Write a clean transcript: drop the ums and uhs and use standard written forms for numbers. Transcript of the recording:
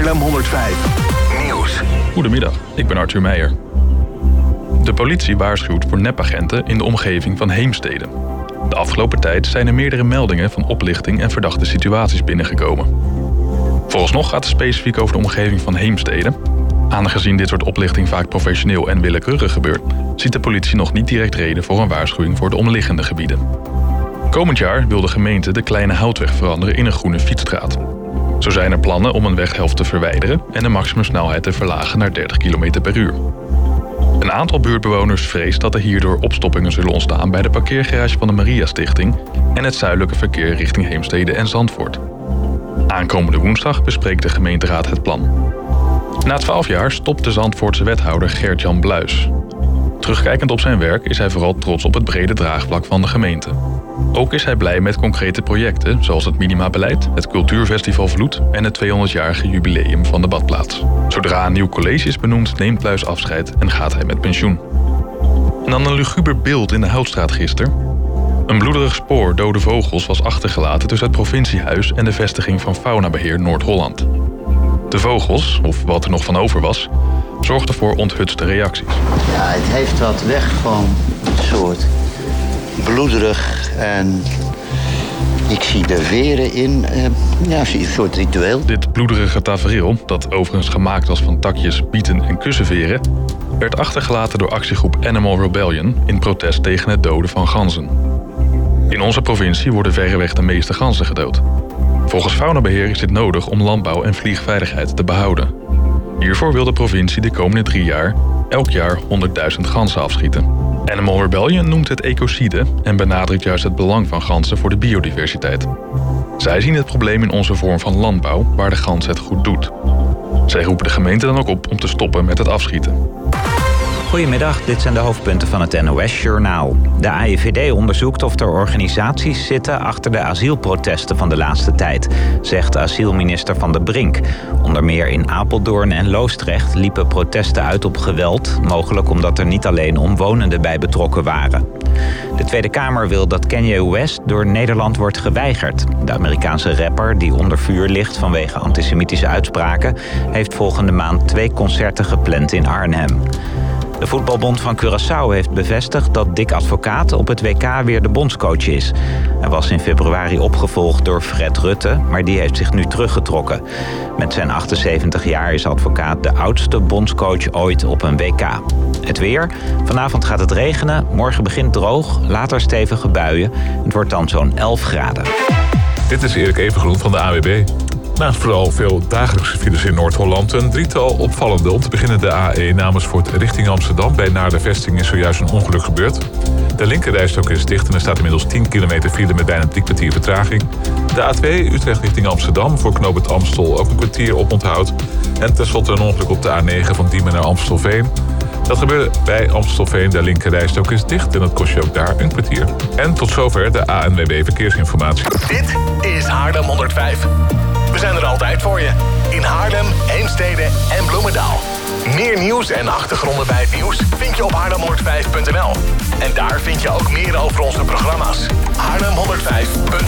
Haarlem 105 Nieuws. Goedemiddag, ik ben Arthur Meijer. De politie waarschuwt voor nepagenten in de omgeving van Heemstede. De afgelopen tijd zijn er meerdere meldingen van oplichting en verdachte situaties binnengekomen. Vooralsnog gaat het specifiek over de omgeving van Heemstede. Aangezien dit soort oplichting vaak professioneel en willekeurig gebeurt, ziet de politie nog niet direct reden voor een waarschuwing voor de omliggende gebieden. Komend jaar wil de gemeente de Kleine Houtweg veranderen in een groene fietsstraat. Zo zijn er plannen om een weghelft te verwijderen en de maximumsnelheid te verlagen naar 30 km per uur. Een aantal buurtbewoners vreest dat er hierdoor opstoppingen zullen ontstaan bij de parkeergarage van de Maria Stichting en het zuidelijke verkeer richting Heemstede en Zandvoort. Aankomende woensdag bespreekt de gemeenteraad het plan. Na 12 jaar stopt de Zandvoortse wethouder Gert-Jan Bluis. Terugkijkend op zijn werk is hij vooral trots op het brede draagvlak van de gemeente. Ook is hij blij met concrete projecten zoals het minimabeleid, het cultuurfestival Vloed en het 200-jarige jubileum van de badplaats. Zodra een nieuw college is benoemd, neemt Bluis afscheid en gaat hij met pensioen. En dan een luguber beeld in de Houtstraat gisteren. Een bloederig spoor dode vogels was achtergelaten tussen het provinciehuis en de vestiging van Faunabeheer Noord-Holland. De vogels, of wat er nog van over was, zorgden voor onthutste reacties. Ja, het heeft wat weg van een soort bloederig en ik zie de veren in, een soort ritueel. Dit bloederige tafereel, dat overigens gemaakt was van takjes, bieten en kussenveren, werd achtergelaten door actiegroep Animal Rebellion in protest tegen het doden van ganzen. In onze provincie worden verreweg de meeste ganzen gedood. Volgens Faunabeheer is dit nodig om landbouw en vliegveiligheid te behouden. Hiervoor wil de provincie de komende 3 jaar elk jaar 100.000 ganzen afschieten. Animal Rebellion noemt het ecocide en benadrukt juist het belang van ganzen voor de biodiversiteit. Zij zien het probleem in onze vorm van landbouw, waar de gans het goed doet. Zij roepen de gemeente dan ook op om te stoppen met het afschieten. Goedemiddag, dit zijn de hoofdpunten van het NOS-journaal. De AIVD onderzoekt of er organisaties zitten achter de asielprotesten van de laatste tijd, zegt asielminister Van der Brink. Onder meer in Apeldoorn en Loosdrecht liepen protesten uit op geweld, mogelijk omdat er niet alleen omwonenden bij betrokken waren. De Tweede Kamer wil dat Kanye West door Nederland wordt geweigerd. De Amerikaanse rapper, die onder vuur ligt vanwege antisemitische uitspraken, heeft volgende maand 2 concerten gepland in Arnhem. De voetbalbond van Curaçao heeft bevestigd dat Dick Advocaat op het WK weer de bondscoach is. Hij was in februari opgevolgd door Fred Rutte, maar die heeft zich nu teruggetrokken. Met zijn 78 jaar is Advocaat de oudste bondscoach ooit op een WK. Het weer. Vanavond gaat het regenen, morgen begint droog, later stevige buien. Het wordt dan zo'n 11 graden. Dit is Erik Evengroen van de AWB. Naast vooral veel dagelijkse files in Noord-Holland een drietal opvallende. Om te beginnen de A1 Amersfoort richting Amsterdam. Bij Naarden-Vesting is zojuist een ongeluk gebeurd. De linkerrijstrook is dicht en er staat inmiddels 10 kilometer file met bijna 3 kwartier vertraging. De A2 Utrecht richting Amsterdam voor knooppunt Amstel ook een kwartier op onthoud. En tenslotte een ongeluk op de A9 van Diemen naar Amstelveen. Dat gebeurde bij Amstelveen, de linkerrijstrook is dicht en dat kost je ook daar een kwartier. En tot zover de ANWB Verkeersinformatie. Dit is Haarlem 105. We zijn er altijd voor je. In Haarlem, Heemstede en Bloemendaal. Meer nieuws en achtergronden bij het nieuws vind je op haarlem105.nl. En daar vind je ook meer over onze programma's. Haarlem105.nl